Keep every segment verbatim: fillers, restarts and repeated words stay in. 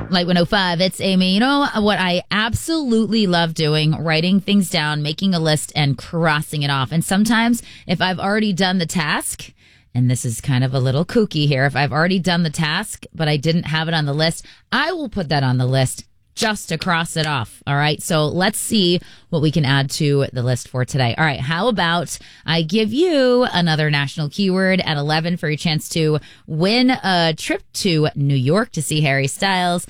Light one oh five, it's Amy. You know what I absolutely love doing? Writing things down, making a list, and crossing it off. And sometimes if I've already done the task, and this is kind of a little kooky here, if I've already done the task, but I didn't have it on the list, I will put that on the list just to cross it off. All right. So let's see what we can add to the list for today. All right. How about I give you another national keyword at eleven for your chance to win a trip to New York to see Harry Styles.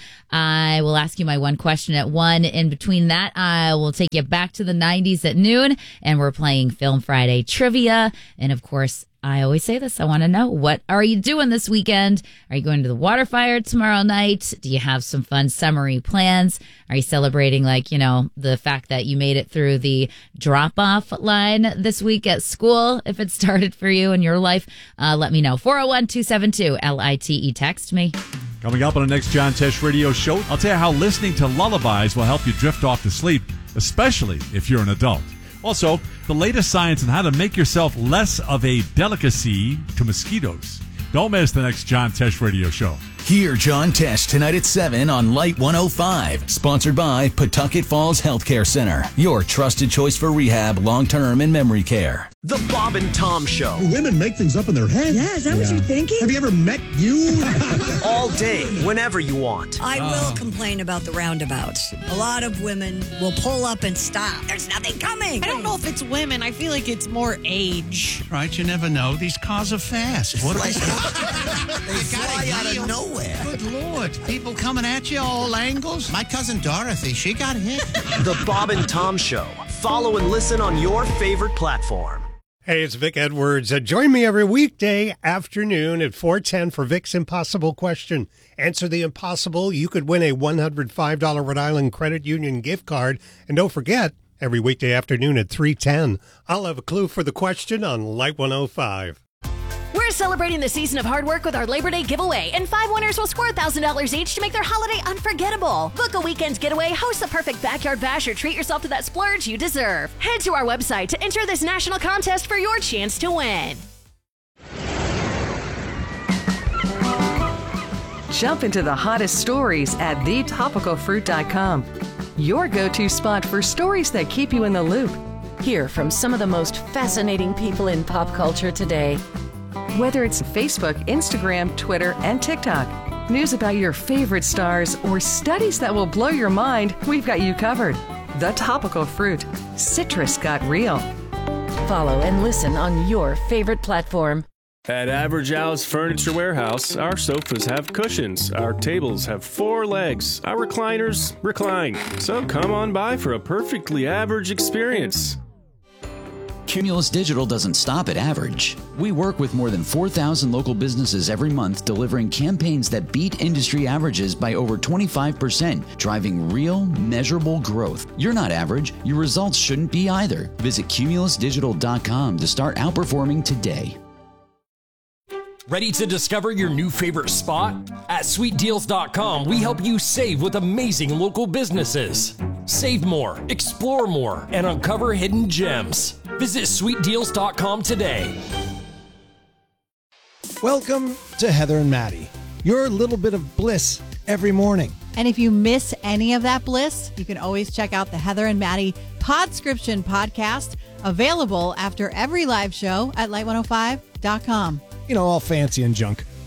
I will ask you my one question at one. In between that, I will take you back to the nineties at noon, and we're playing Film Friday trivia. And of course, I always say this. I want to know, what are you doing this weekend? Are you going to the water fire tomorrow night? Do you have some fun summery plans? Are you celebrating, like, you know, the fact that you made it through the drop-off line this week at school? If it started for you in your life, uh, let me know. four oh one, two seven two, L I T E. Text me. Coming up on the next John Tesh Radio Show, I'll tell you how listening to lullabies will help you drift off to sleep, especially if you're an adult. Also, the latest science on how to make yourself less of a delicacy to mosquitoes. Don't miss the next John Tesh Radio Show. Hear John Tesh tonight at seven on Light one oh five. Sponsored by Pawtucket Falls Healthcare Center. Your trusted choice for rehab, long-term, and memory care. The Bob and Tom Show. Women make things up in their head. Yeah, is that yeah. what you're thinking? Have you ever met you? All day, whenever you want. I will complain about the roundabouts. A lot of women will pull up and stop. There's nothing coming. I don't know if it's women. I feel like it's more age. Right, you never know. These cars are fast. What Like, they fly out of nowhere. Good Lord. People coming at you all angles. My cousin Dorothy, she got hit. The Bob and Tom Show. Follow and listen on your favorite platform. Hey, it's Vic Edwards. Uh, join me every weekday afternoon at four ten for Vic's Impossible Question. Answer the impossible. You could win a one hundred five dollars Rhode Island Credit Union gift card. And don't forget, every weekday afternoon at three ten, I'll have a clue for the question on Light one oh five. We're celebrating the season of hard work with our Labor Day giveaway, and five winners will score one thousand dollars each to make their holiday unforgettable. Book a weekend getaway, host the perfect backyard bash, or treat yourself to that splurge you deserve. Head to our website to enter this national contest for your chance to win. Jump into the hottest stories at the topical fruit dot com. Your go-to spot for stories that keep you in the loop. Hear from some of the most fascinating people in pop culture today. Whether it's Facebook, Instagram, Twitter, and TikTok, news about your favorite stars, or studies that will blow your mind, we've got you covered. The Topical Fruit. Citrus got real. Follow and listen on your favorite platform. At Average House Furniture Warehouse, our sofas have cushions, our tables have four legs, our recliners recline. So come on by for a perfectly average experience. Cumulus Digital doesn't stop at average. We work with more than four thousand local businesses every month, delivering campaigns that beat industry averages by over twenty-five percent, driving real, measurable growth. You're not average. Your results shouldn't be either. Visit cumulus digital dot com to start outperforming today. Ready to discover your new favorite spot? At sweet deals dot com, we help you save with amazing local businesses. Save more, explore more, and uncover hidden gems. Visit sweet deals dot com today. Welcome to Heather and Maddie, your little bit of bliss every morning. And if you miss any of that bliss, you can always check out the Heather and Maddie Podscription podcast, available after every live show at light one oh five dot com. You know, all fancy and junk.